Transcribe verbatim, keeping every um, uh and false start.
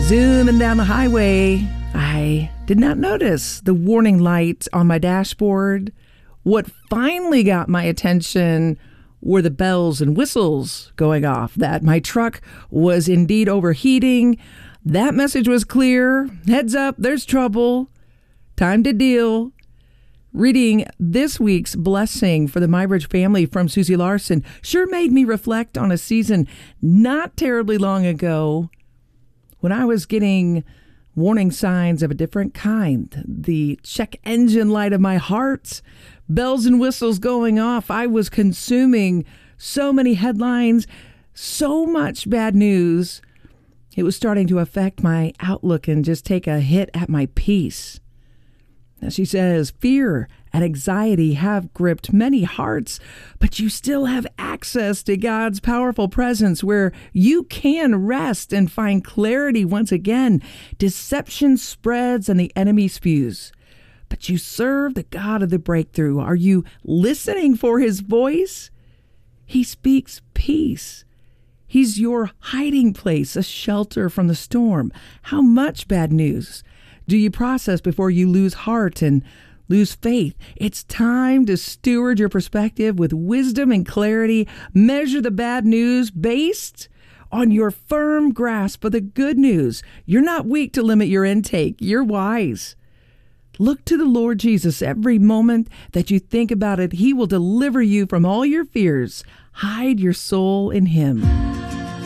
Zooming down the highway, I did not notice the warning light on my dashboard. What finally got my attention were the bells and whistles going off, that my truck was indeed overheating. That message was clear. Heads up, there's trouble. Time to deal. Reading this week's blessing for the MyBridge family from Susie Larson sure made me reflect on a season not terribly long ago when I was getting warning signs of a different kind. The check engine light of my heart, bells and whistles going off. I was consuming so many headlines, so much bad news. It was starting to affect my outlook and just take a hit at my peace. Now she says, fear and anxiety have gripped many hearts, but you still have access to God's powerful presence where you can rest and find clarity once again. Deception spreads and the enemy spews, but you serve the God of the breakthrough. Are you listening for his voice? He speaks peace. He's your hiding place, a shelter from the storm. How much bad news do you process before you lose heart and lose faith? It's time to steward your perspective with wisdom and clarity. Measure the bad news based on your firm grasp of the good news. You're not weak to limit your intake. You're wise. Look to the Lord Jesus every moment that you think about it. He will deliver you from all your fears. Hide your soul in him.